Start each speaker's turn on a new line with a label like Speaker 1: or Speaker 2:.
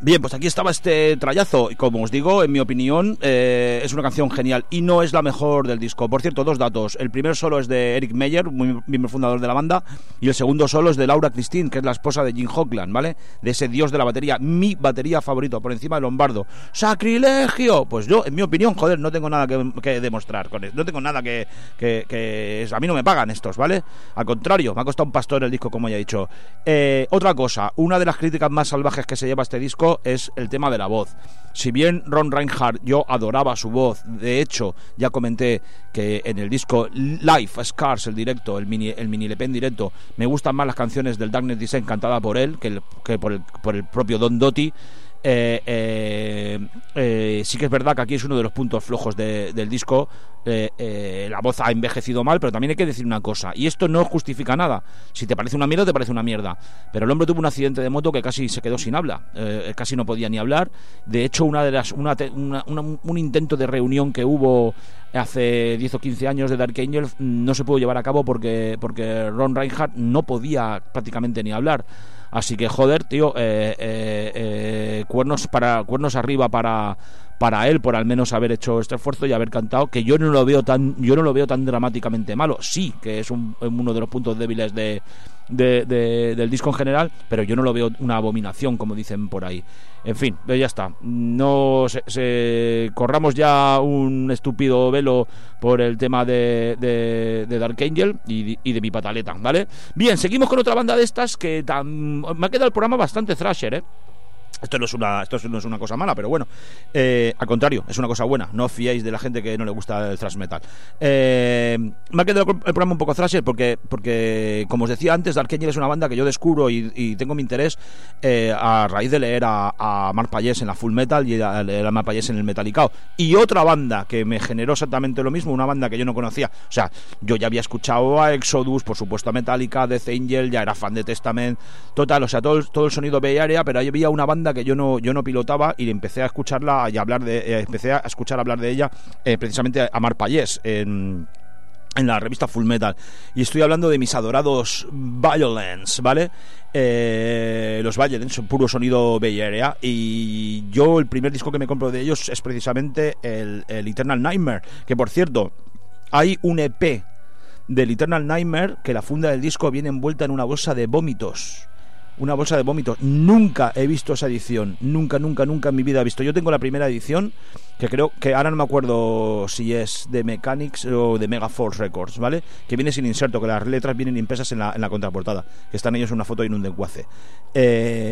Speaker 1: Bien, pues aquí estaba este trayazo. Y como os digo, en mi opinión, es una canción genial y no es la mejor del disco. Por cierto, dos datos. El primer solo es de Eric Meyer, miembro fundador de la banda, y el segundo solo es de Laura Christine, que es la esposa de Jim Hoagland, ¿vale? De ese dios de la batería, mi batería favorito, por encima de Lombardo. ¡Sacrilegio! Pues yo, en mi opinión, joder, no tengo nada que demostrar con esto. No tengo nada que a mí no me pagan estos, ¿vale? Al contrario, me ha costado un pastor el disco, como ya he dicho. Otra cosa, una de las críticas más salvajes que se lleva este disco es el tema de la voz. Si bien Ron Reinhardt, yo adoraba su voz, de hecho ya comenté que en el disco Live Scars, el directo, el mini LP en directo, me gustan más las canciones del Darkness Descent cantada por él que por el propio Don Doty. Sí que es verdad que aquí es uno de los puntos flojos del disco. La voz ha envejecido mal, pero también hay que decir una cosa, y esto no justifica nada. Si te parece una mierda, te parece una mierda, pero el hombre tuvo un accidente de moto que casi se quedó sin habla, casi no podía ni hablar. De hecho, un intento de reunión que hubo hace 10 o 15 años de Dark Angel no se pudo llevar a cabo porque Ron Reinhardt no podía prácticamente ni hablar. Así que joder, tío, cuernos arriba para él por al menos haber hecho este esfuerzo y haber cantado, que yo no lo veo tan dramáticamente malo. Sí que es uno de los puntos débiles del disco en general, pero yo no lo veo una abominación, como dicen por ahí. En fin, ya está. No corramos ya un estúpido velo por el tema de Dark Angel y de mi pataleta, ¿vale? Bien, seguimos con otra banda de estas que me ha quedado el programa bastante thrasher, Esto no es una cosa mala, pero bueno, al contrario, es una cosa buena. No os fiéis de la gente que no le gusta el thrash metal. Me ha quedado el programa un poco thrasher porque como os decía antes, Dark Angel es una banda que yo descubro y tengo mi interés a raíz de leer a Mark Payés en la Full Metal y a leer a Mark Payés en el Metallicao. Y otra banda que me generó exactamente lo mismo, una banda que yo no conocía. O sea, yo ya había escuchado a Exodus, por supuesto a Metallica, Death Angel, ya era fan de Testament, total, o sea, todo el sonido Bay Area, pero ahí había una banda que yo no pilotaba y empecé a escucharla y empecé a escuchar hablar de ella precisamente a Mark Payés en la revista Full Metal, y estoy hablando de mis adorados Violence, ¿vale? Los Violence son puro sonido Bay Area, y yo el primer disco que me compro de ellos es precisamente el Eternal Nightmare, que por cierto hay un EP del Eternal Nightmare que la funda del disco viene envuelta en una bolsa de vómitos. Una bolsa de vómitos. Nunca he visto esa edición. Nunca en mi vida he visto. Yo tengo la primera edición, que creo que ahora no me acuerdo si es de Mechanics o de Megaforce Records, ¿vale? Que viene sin inserto, que las letras vienen impresas en la contraportada, que están ellos en una foto y en un desguace.